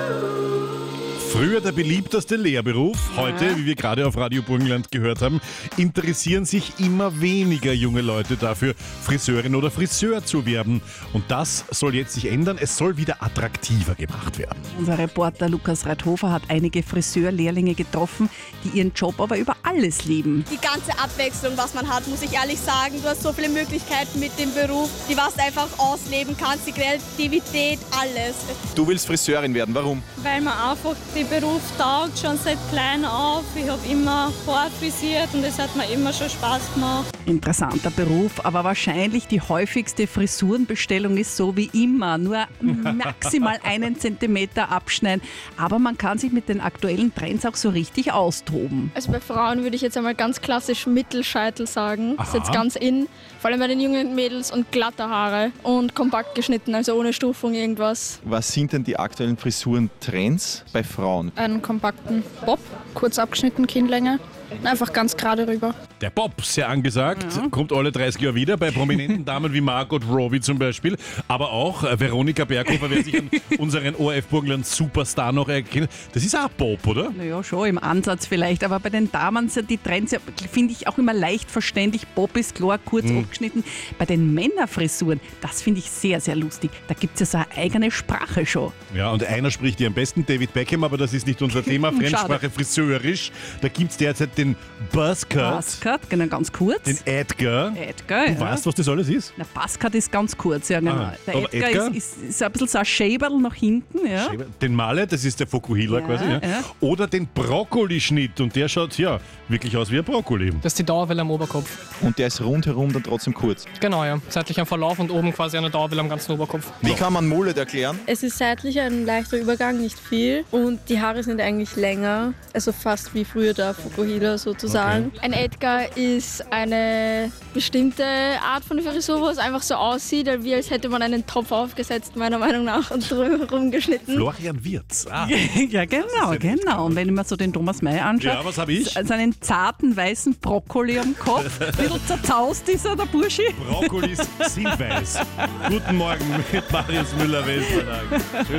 Früher der beliebteste Lehrberuf, heute, wie wir gerade auf Radio Burgenland gehört haben, interessieren sich immer weniger junge Leute dafür, Friseurin oder Friseur zu werden. Und das soll jetzt sich ändern. Es soll wieder attraktiver gemacht werden. Unser Reporter Lukas Reithofer hat einige Friseurlehrlinge getroffen, die ihren Job aber über alles lieben. Die ganze Abwechslung, was man hat, muss ich ehrlich sagen. Du hast so viele Möglichkeiten mit dem Beruf, die was du einfach ausleben kannst, die Kreativität, alles. Du willst Friseurin werden, warum? Weil man einfach den Beruf taugt, schon seit klein auf. Ich habe immer Haare frisiert und es hat mir immer schon Spaß gemacht. Interessanter Beruf, aber wahrscheinlich die häufigste Frisurenbestellung ist so wie immer, nur maximal 1 Zentimeter abschneiden. Aber man kann sich mit den aktuellen Trends auch so richtig austoben. Also bei Frauen würde ich jetzt einmal ganz klassisch Mittelscheitel sagen. Das ist jetzt ganz in, vor allem bei den jungen Mädels, und glatte Haare und kompakt geschnitten, also ohne Stufung irgendwas. Was sind denn die aktuellen Frisurentrends bei Frauen? Einen kompakten Bob, kurz abgeschnitten, Kinnlänge. Einfach ganz gerade rüber. Der Bob, sehr angesagt, kommt alle 30 Jahre wieder bei prominenten Damen wie Margot Robbie zum Beispiel, aber auch Veronika Berghofer, wer sich an unseren ORF Burgenland Superstar noch erkennt. Das ist auch Bob, oder? Naja, schon im Ansatz vielleicht, aber bei den Damen sind die Trends, finde ich, auch immer leicht verständlich. Bob ist klar, kurz abgeschnitten. Bei den Männerfrisuren, das finde ich sehr, sehr lustig. Da gibt es ja so eine eigene Sprache schon. Ja, und einer spricht die am besten, David Beckham, aber das ist nicht unser Thema. Fremdsprache friseurisch. Da gibt es derzeit den Buzzcut. Buzzcut, genau, ganz kurz. Den Edgar. Edgar, Du weißt, was das alles ist? Der Buzzcut ist ganz kurz, ja genau. Der aber Edgar ist ein bisschen so ein Schäberl nach hinten. Ja. Den Mallet, das ist der Fokuhila quasi. Ja. Oder den Brokkolischnitt und der schaut ja wirklich aus wie ein Brokkoli. Das ist die Dauerwelle am Oberkopf. Und der ist rundherum dann trotzdem kurz. Genau, ja. Seitlich am Verlauf und oben quasi eine Dauerwelle am ganzen Oberkopf. Wie kann man Mullet erklären? Es ist seitlich ein leichter Übergang, nicht viel. Und die Haare sind eigentlich länger, also fast wie früher der Fukuhila sozusagen. Ein Edgar ist eine bestimmte Art von Frisur, wo es einfach so aussieht, wie als hätte man einen Topf aufgesetzt, meiner Meinung nach, und drumherum geschnitten. Florian Wirtz. Ja, genau. Und wenn ich mir so den Thomas May anschaue, ja, was habe ich? Seinen zarten weißen Brokkoli am Kopf, ein bisschen zerzaust ist er, der Burschi. Brokkolis sind weiß. Guten Morgen mit Marius Müller-Westernhagen.